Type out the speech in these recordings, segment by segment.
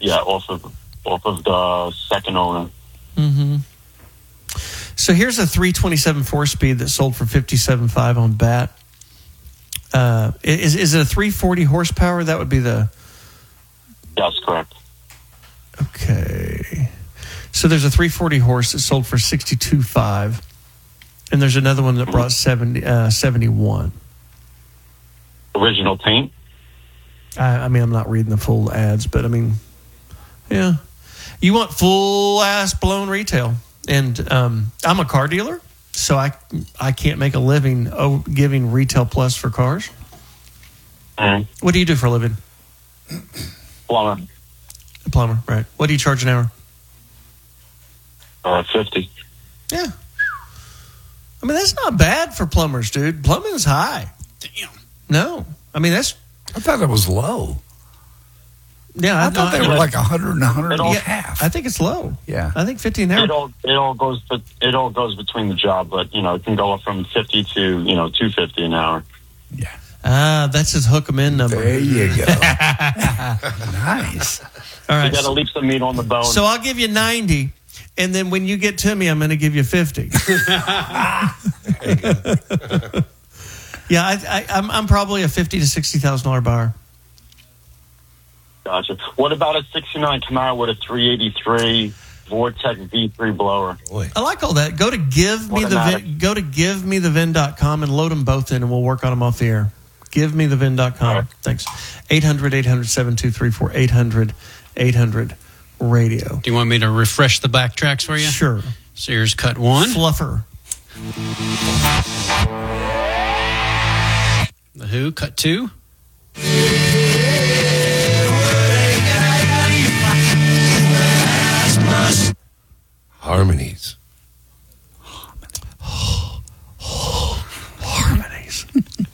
off of the second owner. Mm-hmm. So here's a 327 4-speed that sold for $57,500 on BAT. Is it a 340 horsepower? That would be the... That's correct. Okay. So there's a 340 horse that sold for $62,500. And there's another one that brought 71. Original paint? I mean, I'm not reading the full ads, but I mean, yeah. You want full-ass blown retail. And I'm a car dealer, so I can't make a living giving retail plus for cars. Mm-hmm. What do you do for a living? Plumber. A plumber, right. What do you charge an hour? 50. Yeah. I mean, that's not bad for plumbers, dude. Plumbing's high. Damn. No. I mean, that's... I thought it was low. Yeah. I thought they were like 100 and 100 and a half. I think it's low. Yeah. I think 50 an hour. It all goes between the job, but, it can go up from 50 to, $250 an hour. Yeah. That's his hook 'em in number. There you go. Nice. All right. You got to leave some meat on the bone. So I'll give you 90, and then when you get to me, I'm going to give you 50. Yeah, I'm probably a $50,000 to $60,000 buyer. Gotcha. What about a 69 Camaro with a 383 Vortex V3 blower? Boy. I like all that. Go to givemethevin.com and load them both in, and we'll work on them off the air. Givemethevin.com. Right. Thanks. 800-800-7234. 800-800-radio. Do you want me to refresh the backtracks for you? Sure. So here's cut 1. Fluffer. The Who, cut 2. Harmonies. Harmonies.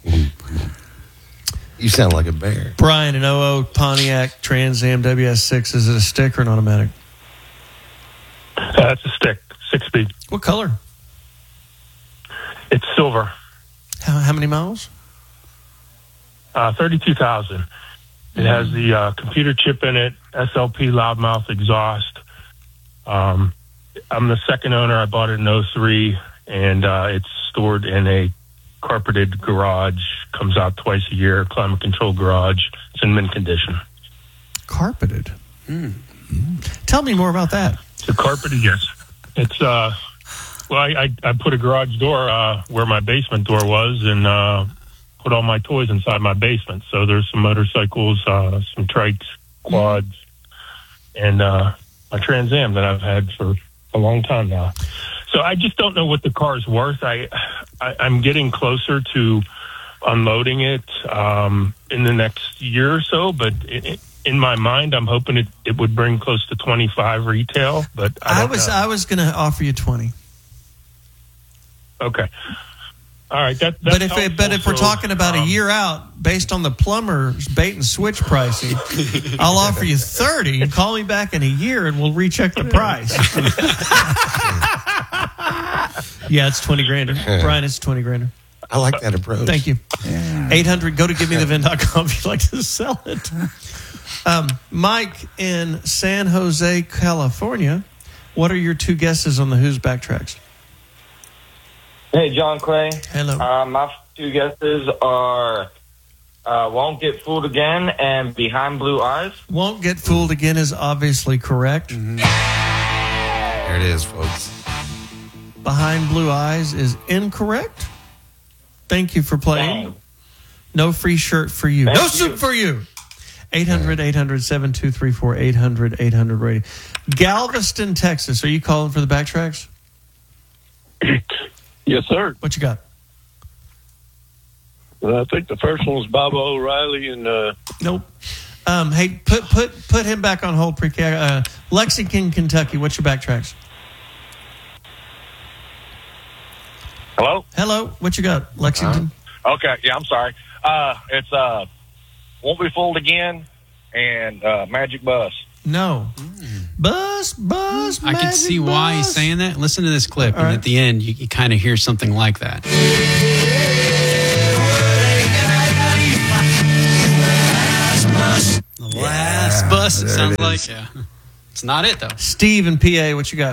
You sound like a bear. Brian, an 00 Pontiac Trans Am WS6. Is it a stick or an automatic? It's a stick, 6-speed. What color? It's silver. How many miles? 32,000. It has the computer chip in it, SLP loudmouth exhaust. I'm the second owner. I bought it in 03, and it's stored in a carpeted garage. Comes out twice a year, climate control garage. It's in mint condition. Carpeted. Tell me more about that. It's a carpeted, yes. It's I put a garage door where my basement door was, and put all my toys inside my basement. So there's some motorcycles, some trikes, quads, and my Trans Am that I've had for a long time now. So I just don't know what the car is worth. I'm getting closer to unloading it in the next year or so, but in my mind, I'm hoping it would bring close to 25 retail. But I was going to offer you 20. Okay. All right. That's but if we're talking about a year out, based on the plumber's bait and switch pricing, I'll offer you 30. And call me back in a year, and we'll recheck the price. Yeah, it's 20 grand. Brian, it's 20 grand. I like that approach. Thank you. Yeah. 800. Go to givemethevin.com if you'd like to sell it. Mike in San Jose, California. What are your two guesses on the Who's Backtracks? Hey, John Clay. Hello. My two guesses are Won't Get Fooled Again and Behind Blue Eyes. Won't Get Fooled Again is obviously correct. Mm-hmm. There it is, folks. Behind Blue Eyes is incorrect. Thank you for playing. Dang. No free shirt for you. Thank no you. suit for you. 800-800-7234. 800-800-radio. Galveston, Texas. Are you calling for the Backtracks? Yes, sir. What you got? I think the first one was Bob O'Reilly and Nope. Hey, put him back on hold. Lexington, Kentucky. What's your Backtracks? Hello? Hello. What you got, Lexington? Okay, yeah, I'm sorry. It's Won't Be Fooled Again and Magic Bus. No. Bus. I can see why he's saying that. Listen to this clip, All and right. at the end, you kind of hear something like that. The last X bus. It there sounds it like. is. Yeah. It's not it though. Steve in PA, what you got?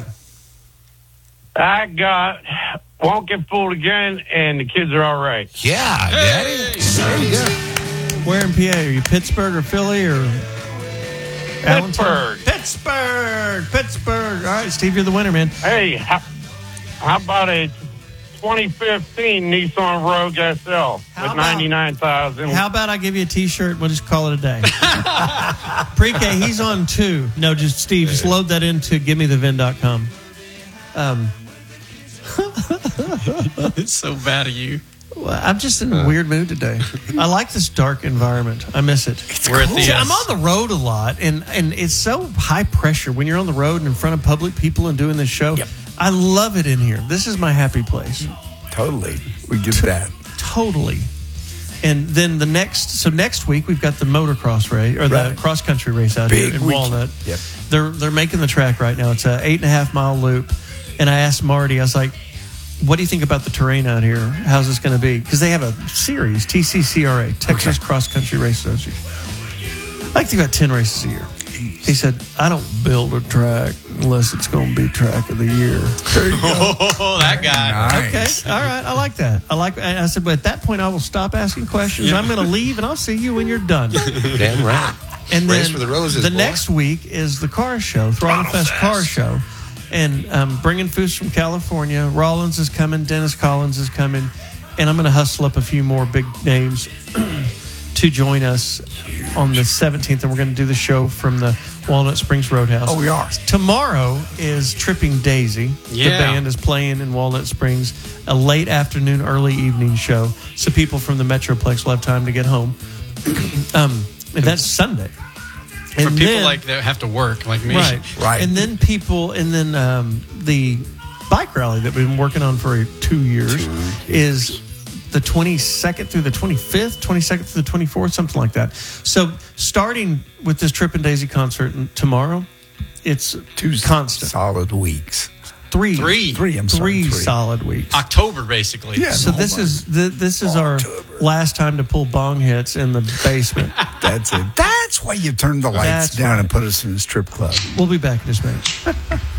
I got Won't Get Fooled Again, and the kids are all right. Yeah, Daddy. There you go. Where in PA? Are you Pittsburgh or Philly or Allentown? Pittsburgh. All right, Steve, you're the winner, man. Hey, how about a 2015 Nissan Rogue SL with 99,000? How about I give you a T-shirt? We'll just call it a day. Pre-K, he's on 2. No, just Steve. Just load that into givemethevin.com. It's so bad of you. Well, I'm just in a weird mood today. I like this dark environment. I miss it. We're at the, I'm on the road a lot, and it's so high pressure when you're on the road and in front of public people and doing this show. Yep. I love it in here. This is my happy place. Totally. We give that. Totally. And then next week we've got the motocross race or the cross country race out Big here in weekend. Walnut. Yep. They're making the track right now. It's a 8.5 mile loop, and I asked Marty. I was like, "What do you think about the terrain out here? How's this going to be?" Because they have a series, TCCRA, Texas Cross Country Race Association. I think they've got 10 races a year. He said, "I don't build a track unless it's going to be track of the year." There you go. Oh, that guy. Nice. Okay, all right, I like that. I said, but at that point, I will stop asking questions. I'm going to leave, and I'll see you when you're done. Damn right. And Race then for the roses, the boy. next week is the car show, Throttle Fest car show, and bringing Foos from California. Rollins is coming, Dennis Collins is coming, and I'm going to hustle up a few more big names to join us on the 17th, and we're going to do the show from the Walnut Springs Roadhouse. Oh, we are. Tomorrow is Tripping Daisy. Yeah. The band is playing in Walnut Springs, a late afternoon, early evening show, so people from the Metroplex will have time to get home. And that's Sunday. For people like that have to work, like me. Right. And then the bike rally that we've been working on for 2 years is the 22nd through the 25th, 22nd through the 24th, something like that. So starting with this Trippin' Daisy concert tomorrow, it's 2 constant. solid weeks. Three Three solid weeks. October, basically. Yeah. So this is our last time to pull bong hits in the basement. That's it. That's why you turned the lights That's down right. and put us in a strip club. We'll be back in just a minute.